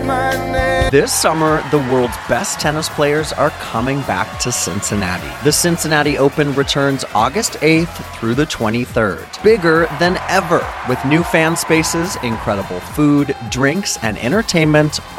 This summer, the world's best tennis players are coming back to Cincinnati. The Cincinnati Open returns August 8th through the 23rd. Bigger than ever, with new fan spaces, incredible food, drinks, and entertainment